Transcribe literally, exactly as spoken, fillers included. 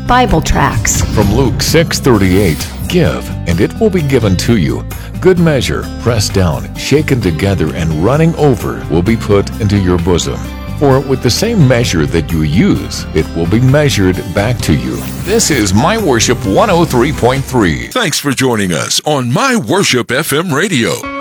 Bible tracts. From Luke six thirty-eight, give, and it will be given to you. Good measure, pressed down, shaken together, and running over will be put into your bosom. For with the same measure that you use, it will be measured back to you. This is My Worship one oh three point three. Thanks for joining us on My Worship F M Radio.